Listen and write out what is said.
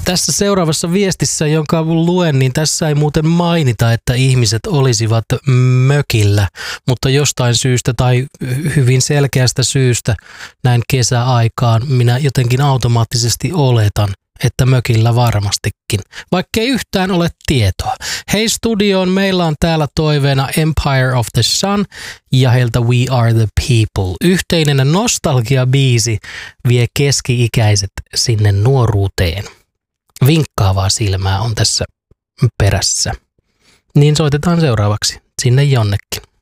Tässä seuraavassa viestissä, jonka luen, niin tässä ei muuten mainita, että ihmiset olisivat mökillä, mutta jostain syystä tai hyvin selkeästä syystä näin kesäaikaan minä jotenkin automaattisesti oletan, että mökillä varmastikin, vaikkei yhtään ole tietoa. Hei studioon, meillä on täällä toiveena Empire of the Sun ja heiltä We Are the People. Yhteinen nostalgia-biisi vie keski-ikäiset sinne nuoruuteen. Vinkkaavaa silmää on tässä perässä. Niin soitetaan seuraavaksi sinne jonnekin.